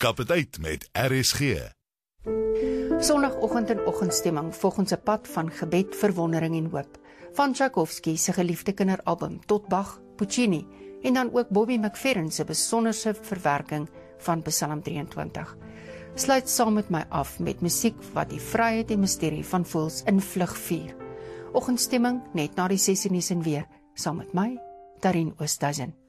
Kap het uit met RSG. Sondagoggend en oggendstemming volgens 'n pad van gebed, verwondering en hoop. Van Tchaikovsky se geliefde kinderalbum tot Bach, Puccini en dan ook Bobby McFerrin se besonderse verwerking van Psalm 23. Sluit saam met my af met musiek wat die vryheid en misterie van voels in vlug vier. Oggendstemming net na die 6 nuus en weer, saam met my, Darien Oosthuizen.